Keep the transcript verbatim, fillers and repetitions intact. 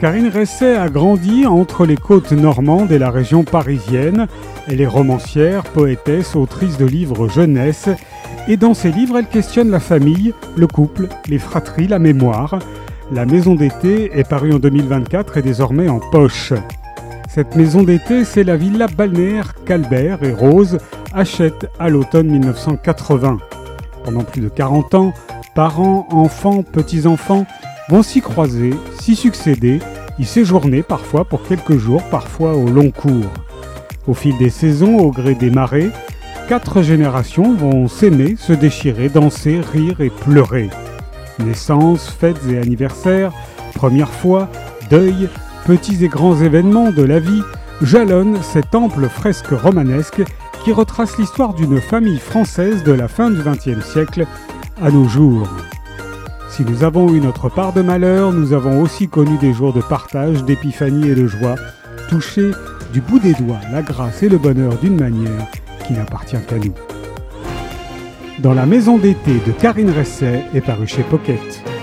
Karine Resset a grandi entre les côtes normandes et la région parisienne. Elle est romancière, poétesse, autrice de livres jeunesse. Et dans ses livres, elle questionne la famille, le couple, les fratries, la mémoire. La maison d'été est parue en deux mille vingt-quatre et désormais en poche. Cette maison d'été, c'est la villa balnéaire qu'Albert et Rose achètent à l'automne mille neuf cent quatre-vingts. Pendant plus de quarante ans, parents, enfants, petits-enfants vont s'y croiser, s'y succéder, y séjourner parfois pour quelques jours, parfois au long cours. Au fil des saisons, au gré des marées, quatre générations vont s'aimer, se déchirer, danser, rire et pleurer. Naissances, fêtes et anniversaires, première fois, deuil, petits et grands événements de la vie jalonnent cette ample fresque romanesque qui retrace l'histoire d'une famille française de la fin du vingtième siècle à nos jours. Si nous avons eu notre part de malheur, nous avons aussi connu des jours de partage, d'épiphanie et de joie, touchés du bout des doigts la grâce et le bonheur d'une manière qui n'appartient qu'à nous. Dans la maison d'été de Karine Resset est paru chez Pocket.